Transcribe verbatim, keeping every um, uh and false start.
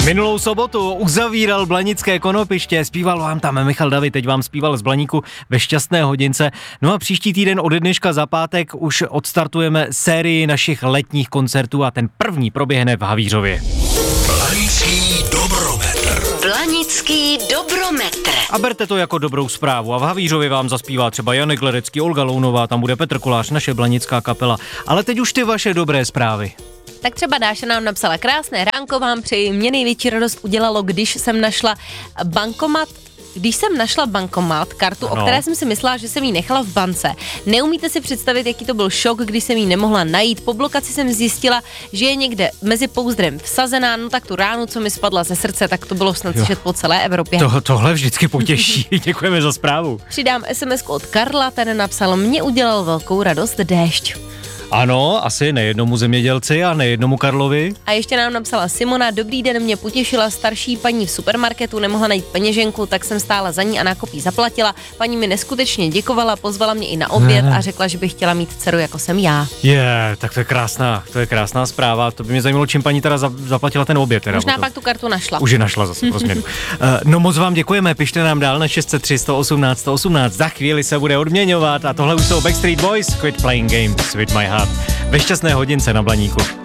Minulou sobotu uzavíral blanické konopiště, zpíval vám tam Michal David, teď vám zpíval z Blaníku ve Šťastné hodince. No a příští týden od dneška za pátek už odstartujeme sérii našich letních koncertů a ten první proběhne v Havířově. Blanický dobrometr. Blanický dobrometr. A berte to jako dobrou zprávu. A v Havířově vám zaspívá třeba Janek Ledecký, Olga Lounová, tam bude Petr Kolář, naše blanická kapela. Ale teď už ty vaše dobré zprávy. Tak třeba Dáša nám napsala: krásné ránko vám přeji, mě největší radost udělalo, když jsem našla bankomat, když jsem našla bankomat, kartu, ano. o které jsem si myslela, že jsem ji nechala v bance. Neumíte si představit, jaký to byl šok, když jsem ji nemohla najít. Po blokaci jsem zjistila, že je někde mezi pouzdrem vsazená, no tak tu ránu, co mi spadla ze srdce, tak to bylo snad slyšet po celé Evropě. To, tohle vždycky potěší, děkujeme za zprávu. Přidám es em esku od Karla, ten napsal: mě udělal velkou radost déšť. Ano, asi nejednomu zemědělci a nejednomu Karlovi. A ještě nám napsala Simona: dobrý den, mě potěšila starší paní v supermarketu, nemohla najít peněženku, tak jsem stála za ní a nákup jí zaplatila. Paní mi neskutečně děkovala, pozvala mě i na oběd a řekla, že by chtěla mít dceru, jako jsem já. Je, yeah, tak to je krásná, to je krásná zpráva. To by mě zajímalo, čím paní teda zaplatila ten oběd. Teda, Možná pak tu kartu našla. Už je našla zase pro změnu. uh, no moc vám děkujeme, pište nám dál na šest set tři, sto osmnáct, sto osmnáct. Za chvíli se bude odměňovat a tohle už jsou Backstreet Boys, Quit Playing Games with My Heart. Ve Šťastné hodince na Blaníku.